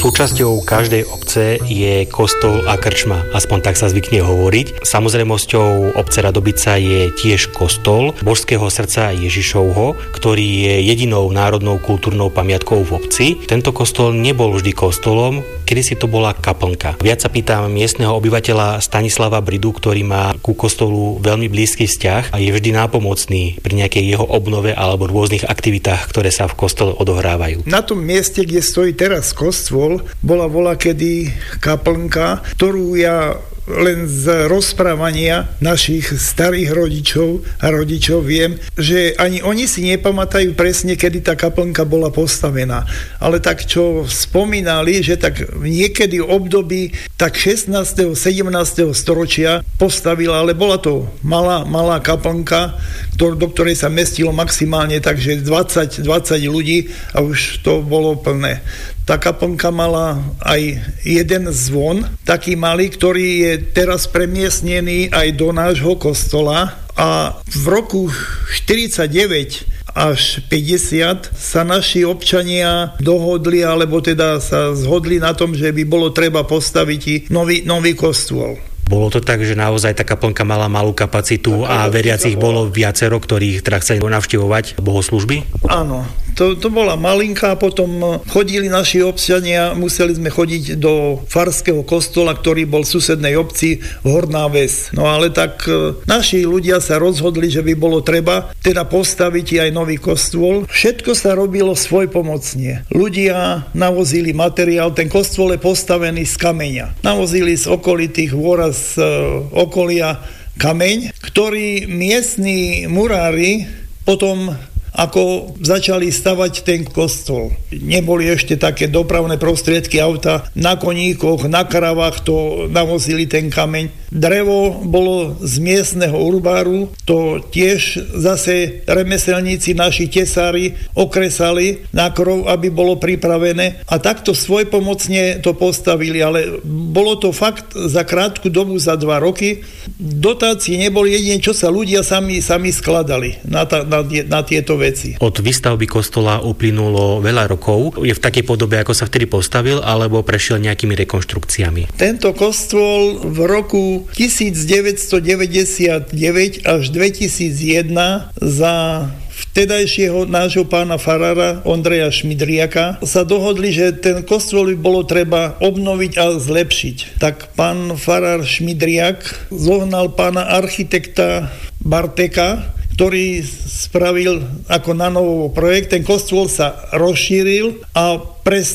Súčasťou každej obce je kostol a krčma, aspoň tak sa zvykne hovoriť. Samozrejmosťou obce Radobica je tiež kostol Božského srdca Ježišovho, ktorý je jedinou národnou kultúrnou pamiatkou v obci. Tento kostol nebol vždy kostolom, kedysi to bola kaplnka. Viac sa pýtam miestneho obyvateľa Stanislava Bridu, ktorý má ku kostolu veľmi blízky vzťah a je vždy nápomocný pri nejakej jeho obnove alebo rôznych aktivitách, ktoré sa v kostole odohrávajú. Na tom mieste, kde stojí teraz kostol, bola volakedy kaplnka, ktorú ja len z rozprávania našich starých rodičov a rodičov viem, že ani oni si nepamätajú presne, kedy tá kaplnka bola postavená. Ale tak, čo spomínali, že tak niekedy v období tak 16. 17. storočia postavila, ale bola to malá kaplnka, do ktorej sa mestilo maximálne takže 20 ľudí a už to bolo plné. Tá kaplnka mala aj jeden zvon, taký malý, ktorý je teraz premiestnený aj do nášho kostola a v roku 49 až 50 sa naši občania dohodli, alebo teda sa zhodli na tom, že by bolo treba postaviť nový kostôl. Bolo to tak, že naozaj tá kaplnka mala malú kapacitu a veriacich bolo viacero, ktorých teda chceli navštevovať bohoslúžby? Áno. To bola malinká, potom chodili naši občania, museli sme chodiť do farského kostola, ktorý bol v susednej obci Horná Ves. No ale tak naši ľudia sa rozhodli, že by bolo treba teda postaviť aj nový kostôl. Všetko sa robilo svojpomocne. Ľudia navozili materiál, ten kostôl je postavený z kameňa. Navozili z okolitých hôr, z okolia kameň, ktorý miestni murári potom ako začali stavať ten kostol. Neboli ešte také dopravné prostriedky, auta na koníkoch, na karavách to navozili ten kameň. Drevo bolo z miestneho urbáru, to tiež zase remeselníci, naši tesári okresali na krov, aby bolo pripravené a takto svojpomocne to postavili, ale bolo to fakt za krátku dobu, za 2 roky. Dotácie neboli, jedine čo sa ľudia sami skladali na tieto veci. Od výstavby kostola uplynulo veľa rokov. Je v takej podobe, ako sa vtedy postavil, alebo prešiel nejakými rekonštrukciami? Tento kostol v roku 1999 až 2001 za vtedajšieho nášho pána farára Ondreja Šmidriaka sa dohodli, že ten kostol by bolo treba obnoviť a zlepšiť. Tak pán farár Šmidriak zohnal pána architekta Barteka, ktorý spravil ako na novo projekt. Ten kostôl sa rozšíril a pre